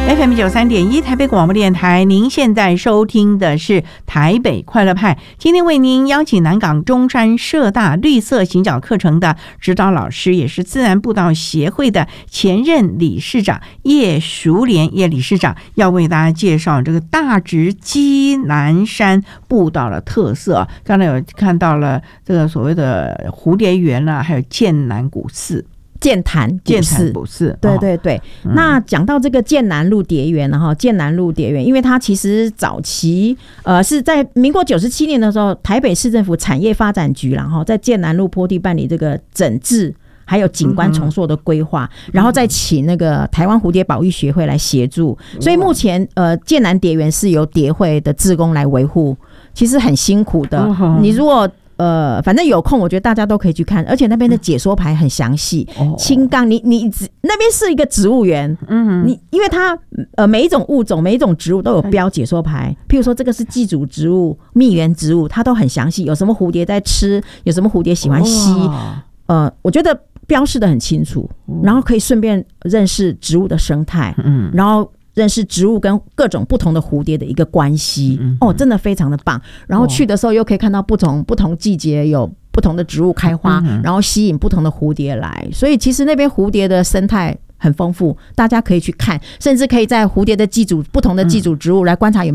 FM 93.1台北广播电台，您现在收听的是台北快乐派。今天为您邀请南港中山社大绿色行脚课程的指导老师，也是自然步道协会的前任理事长叶淑莲叶理事长，要为大家介绍这个大直基南山步道的特色。刚才有看到了这个所谓的蝴蝶园啦，还有剑南古寺。 剑潭古寺，对对对。那讲到这个剑南路蝶园，然后剑南路蝶园，因为它其实早期是在民国97年的时候，台北市政府产业发展局，然后在剑南路坡地办理这个整治还有景观重塑的规划，然后再请那个台湾蝴蝶保育学会来协助，所以目前剑南蝶园是由蝶会的志工来维护，其实很辛苦的。你如果反正有空，我觉得大家都可以去看，而且那边的解说牌很详细。青冈，你那边是一个植物园，你因为它每一种物种、每一种植物都有标解说牌，譬如说这个是寄主植物、蜜源植物，它都很详细，有什么蝴蝶在吃，有什么蝴蝶喜欢吸，我觉得标示的很清楚，然后可以顺便认识植物的生态，然后认识植物跟各种不同的蝴蝶的一个关系，真的非常的棒。然后去的时候又可以看到不同季节有不同的植物开花，然后吸引不同的蝴蝶来，所以其实那边蝴蝶的生态很丰富，大家可以去看，甚至可以在蝴蝶的不同的寄主植物来观察有没有